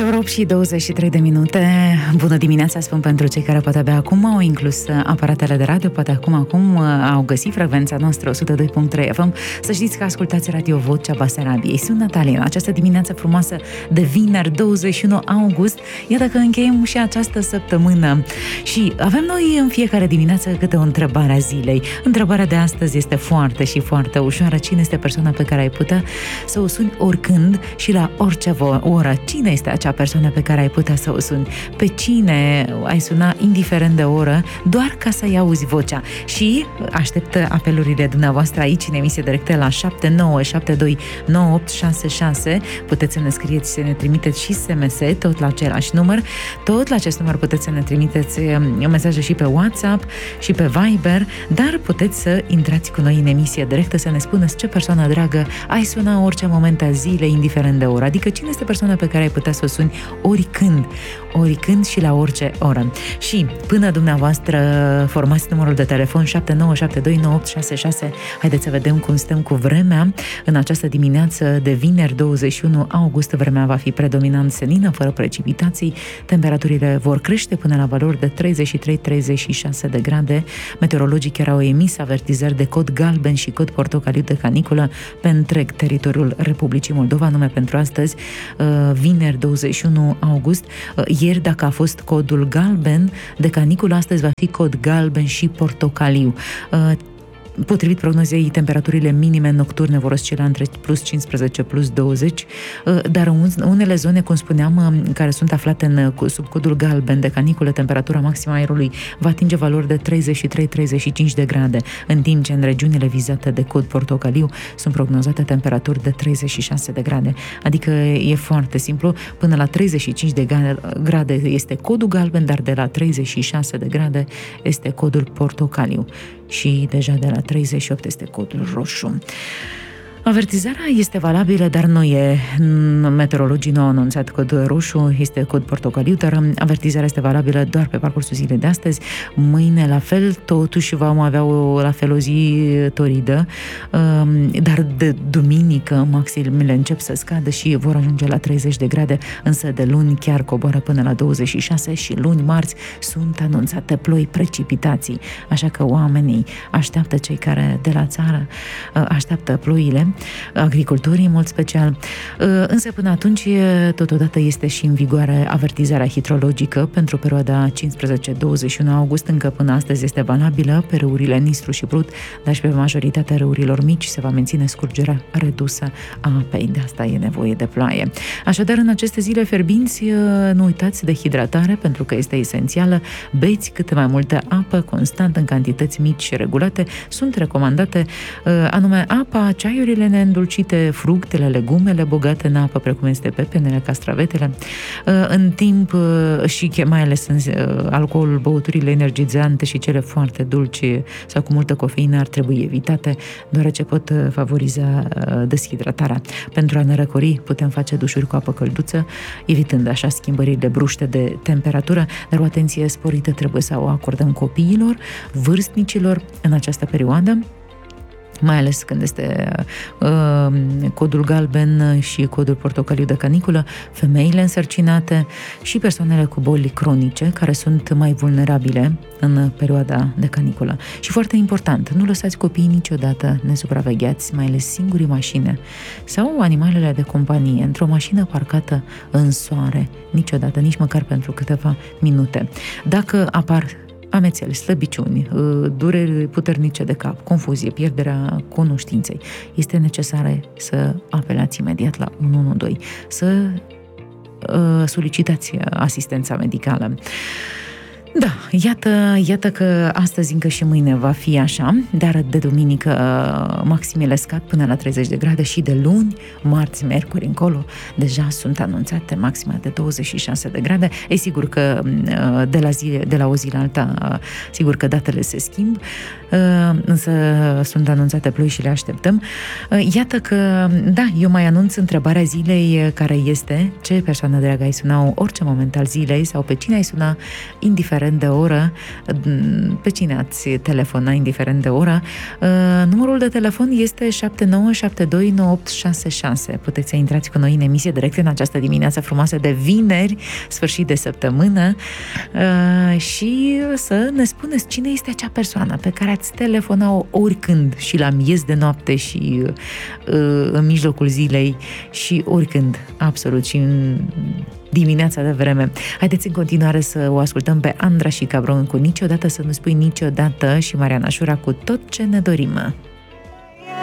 este ora 8 și 23 de minute. Bună dimineața, spun pentru cei care poate abia acum au inclus aparatele de radio, poate acum au găsit frecvența noastră 102.3 FM. Să știți că ascultați Radio Vocea Basarabiei. Sunt Natalia, în această dimineață frumoasă de vineri 21 august. Iată că încheiem și această săptămână. Și avem noi în fiecare dimineață câte o întrebare a zilei. Întrebarea de astăzi este foarte și foarte ușoară. Cine este persoana pe care ai putea să o suni oricând și la orice oră? Cine este acea persoană pe care ai putea să o suni? Pe cine ai suna indiferent de oră, doar ca să-i auzi vocea? Și aștept apelurile dumneavoastră aici în emisie directă la 7972 9866. Puteți să ne scrieți, să ne trimiteți și SMS, tot la același număr. Tot la acest număr puteți să ne trimiteți mesaje și pe WhatsApp și pe Viber, dar puteți să intrați cu noi în emisie directă, să ne spuneți ce persoană dragă ai suna orice moment al zilei, indiferent de oră. Adică cine este persoana pe care ai putea să o suni oricând și la orice oră. Și până dumneavoastră formați numărul de telefon 7972 9866, haideți să vedem cum stăm cu vremea. În această dimineață de vineri 21 august, vremea va fi predominant senină, fără precipitații. Temperaturile vor crește până la valori de 33-36 de grade. Meteorologii chiar au emis avertizări de cod galben și cod portocaliu de caniculă pe întreg teritoriul Republicii Moldova, nume pentru astăzi, vineri 21 august. Ieri, dacă a fost codul galben de caniculă, astăzi va fi cod galben și portocaliu. Potrivit prognozei, temperaturile minime nocturne vor oscila între plus 15, plus 20, dar unele zone, cum spuneam, care sunt aflate sub codul galben de caniculă, temperatura maximă a aerului va atinge valori de 33-35 de grade, în timp ce în regiunile vizate de cod portocaliu sunt prognozate temperaturi de 36 de grade. Adică e foarte simplu, până la 35 de grade este codul galben, dar de la 36 de grade este codul portocaliu. Și deja de la 38 este codul roșu. Avertizarea este valabilă, dar nu e. Meteorologii nu au anunțat cod roșu, este cod portocaliu, dar avertizarea este valabilă doar pe parcursul zilei de astăzi. Mâine la fel, totuși vom avea la fel o zi toridă, dar de duminică maximele încep să scadă și vor ajunge la 30 de grade, însă de luni chiar coboară până la 26 și luni, marți sunt anunțate ploi, precipitații. Așa că oamenii așteaptă, cei care de la țară așteaptă ploile, agricultorii în mod special, însă până atunci totodată este și în vigoare avertizarea hidrologică pentru perioada 15-21 august, încă până astăzi este valabilă pe râurile Nistru și Prut, dar și pe majoritatea râurilor mici se va menține scurgerea redusă a apei, de asta e nevoie de ploaie. Așadar, în aceste zile fierbinți, nu uitați de hidratare, pentru că este esențială. Beți câte mai multă apă, constant, în cantități mici și regulate, sunt recomandate, anume apa, ceaiurile neîndulcite, fructele, legumele bogate în apă, precum este pepenele, castravetele, în timp și mai ales alcoolul, băuturile energizante și cele foarte dulci sau cu multă cofeină ar trebui evitate, deoarece pot favoriza deshidratarea. Pentru a ne răcori, putem face dușuri cu apă călduță, evitând așa schimbările bruște de temperatură, dar o atenție sporită trebuie să o acordăm copiilor, vârstnicilor în această perioadă, mai ales când este codul galben și codul portocaliu de caniculă, femeile însărcinate și persoanele cu boli cronice, care sunt mai vulnerabile în perioada de caniculă. Și foarte important, nu lăsați copiii niciodată nesupravegheați, mai ales singuri în mașină sau animalele de companie, într-o mașină parcată în soare, niciodată, nici măcar pentru câteva minute. Dacă apar amețeli, slăbiciuni, dureri puternice de cap, confuzie, pierderea cunoștinței, este necesar să apelați imediat la 112, să solicitați asistența medicală. Da, iată că astăzi încă și mâine va fi așa, dar de duminică maximele scad până la 30 de grade și de luni, marți, miercuri încolo deja sunt anunțate maxima de 26 de grade. E sigur că de la o zi la alta, sigur că datele se schimb, însă sunt anunțate ploi și le așteptăm. Iată că, da, eu mai anunț întrebarea zilei, care este: ce persoană dragă ai suna orice moment al zilei sau pe cine ai suna indiferent indiferent de oră, pe cine ați telefona, indiferent de oră. Numărul de telefon este 79729866. Puteți să intrați cu noi în emisie direct în această dimineață frumoasă de vineri, sfârșit de săptămână, și să ne spuneți cine este acea persoană pe care ați telefona oricând, și la miez de noapte și în mijlocul zilei și oricând, absolut, și în dimineața de vreme. Haideți în continuare să o ascultăm pe Andra și Cabron cu Niciodată să nu spui niciodată și Mariana Șura cu Tot ce ne dorim.